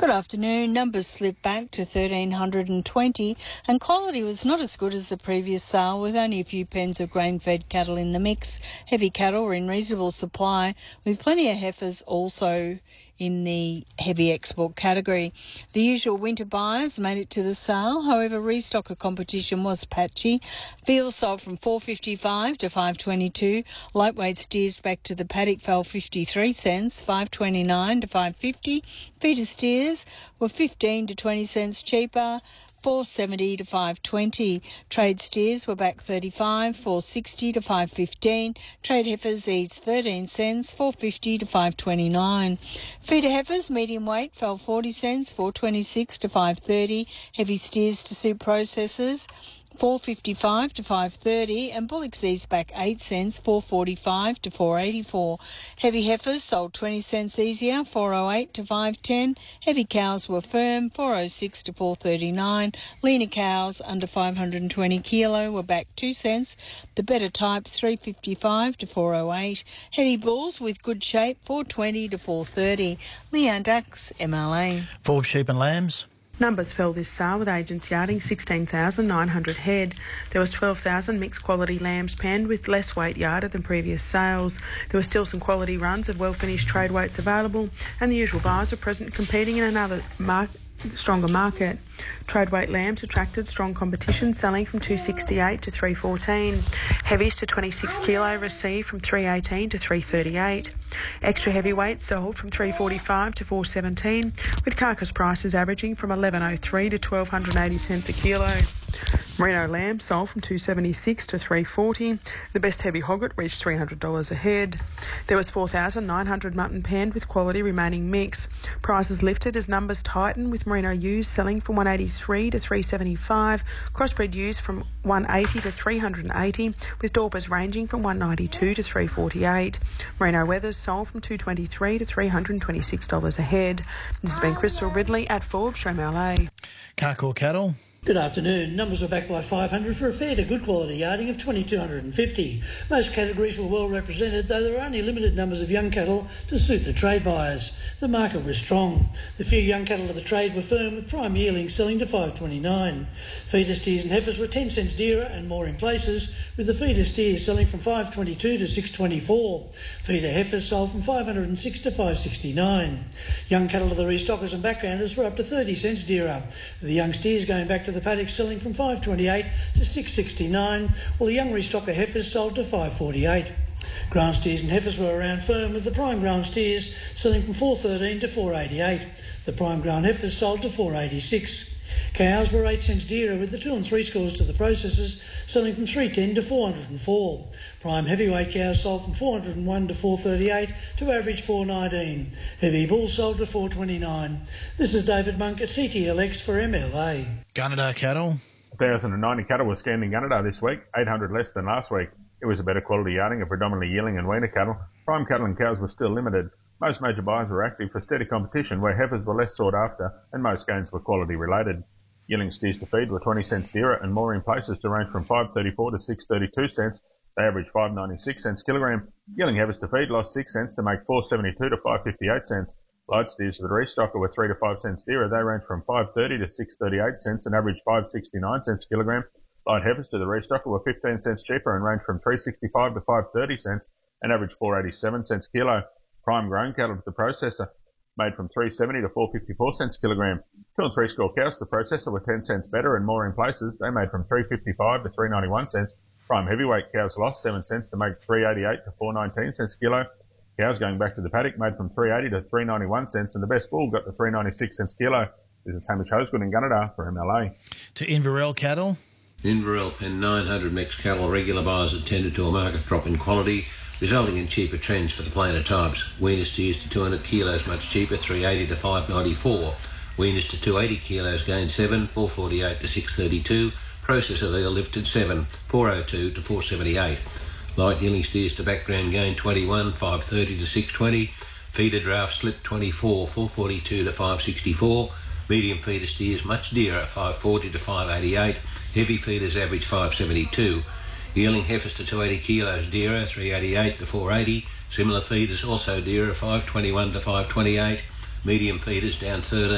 Good afternoon. Numbers slipped back to 1,320 and quality was not as good as the previous sale, with only a few pens of grain-fed cattle in the mix. Heavy cattle were in reasonable supply, with plenty of heifers also in the heavy export category. The usual winter buyers made it to the sale. However, restocker competition was patchy. Veal sold from $4.55 to $5.22. Lightweight steers back to the paddock fell 53 cents, $5.29 to $5.50. Feeder steers were 15 to 20 cents cheaper, $4.70 to $5.20. Trade steers were back 35, $4.60 to $5.15. Trade heifers eased 13 cents, $4.50 to $5.29. Feeder heifers medium weight fell 40 cents, $4.26 to $5.30. Heavy steers to suit processors, $4.55 to $5.30, and bullocks eased back 8 cents, $4.45 to $4.84. Heavy heifers sold 20 cents easier, $4.08 to $5.10. Heavy cows were firm, $4.06 to $4.39. Leaner cows under 520 kilo were back 2 cents. The better types $3.55 to $4.08. Heavy bulls with good shape $4.20 to $4.30. Leanne Ducks, MLA. Forbes sheep and lambs. Numbers fell this sale with agents yarding 16,900 head. There was 12,000 mixed quality lambs penned with less weight yarded than previous sales. There were still some quality runs of well-finished trade weights available, and the usual buyers are present competing in another stronger market. Trade weight lambs attracted strong competition, selling from $2.68 to $3.14. Heavies to 26 kilo received from $3.18 to $3.38. Extra heavyweights sold from $3.45 to $4.17, with carcass prices averaging from $11.03 to $1,280 a kilo. Merino lambs sold from $2.76 to $3.40. The best heavy hogget reached $300 a head. There was 4,900 mutton penned, with quality remaining mixed. Prices lifted as numbers tightened, with merino ewes selling from $183 to $375, crossbred ewes from $180 to $380, with Dorpers ranging from $192 to $348. Merino wethers sold from $223 to $326 a head. This has been Crystal Ridley at Forbes MLA. Carcoar cattle. Good afternoon. Numbers were back by 500 for a fair to good quality yarding of 2,250. Most categories were well represented, though there were only limited numbers of young cattle to suit the trade buyers. The market was strong. The few young cattle of the trade were firm, with prime yearlings selling to $5.29. Feeder steers and heifers were 10 cents dearer and more in places, with the feeder steers selling from $5.22 to $6.24. Feeder heifers sold from $506 to $5.69. Young cattle of the restockers and backgrounders were up to 30 cents dearer, with the young steers going back to the paddocks selling from $5.28 to $6.69, while the young restocker heifers sold to $5.48. Ground steers and heifers were around firm, with the prime ground steers selling from $4.13 to $4.88. The prime ground heifers sold to $4.86. Cows were 8 cents dearer, with the 2 3 scores to the processors selling from $3.10 to $404. Prime heavyweight cows sold from $401 to $438 to average $4.19. Heavy bulls sold to $4.29. This is David Monk at CTLX for MLA. Gunnedah cattle. 1,090 cattle were scanned in Gunnedah this week, 800 less than last week. It was a better quality yarding of predominantly yearling and weaner cattle. Prime cattle and cows were still limited. Most major buyers were active for steady competition, where heifers were less sought after and most gains were quality related. Yearling steers to feed were 20 cents dearer and more in places to range from $5.34 to $6.32 cents. They averaged $5.96 cents kilogram. Yearling heifers to feed lost 6 cents to make $4.72 to $5.58 cents. Light steers to the restocker were 3 to 5 cents dearer. They ranged from $5.30 to $6.38 cents and averaged $5.69 cents kilogram. Light heifers to the restocker were 15 cents cheaper and ranged from $3.65 to $5.30 cents and averaged $4.87 cents kilo. Prime grown cattle to the processor made from $3.70 to $4.54 cents kilogram. 2 3 score cows to the processor were 10 cents better and more in places. They made from $3.55 to $3.91 cents. Prime heavyweight cows lost 7 cents to make $3.88 to $4.19 cents kilo. Cows going back to the paddock made from $3.80 to $3.91 cents, and the best bull got to $3.96 cents kilo. This is Hamish Hosegood in Gunnedah for MLA. To Inverell cattle. Inverell penned 900 mixed cattle. Regular buyers attended to a market drop in quality, resulting in cheaper trends for the plainer types. Weaners steers to 200 kilos much cheaper, $3.80 to $5.94. Weaners to 280 kilos gained 7, $4.48 to $6.32. Processor veal lifted 7, $4.02 to $4.78. Light yearling steers to background gained 21, $5.30 to $6.20. Feeder draft slipped 24, $4.42 to $5.64. Medium feeder steers much dearer, $5.40 to $5.88. Heavy feeders average $5.72. Yearling heifers to 280 kilos dearer, $3.88 to $4.80. Similar feeders also dearer, $5.21 to $5.28. Medium feeders down 13.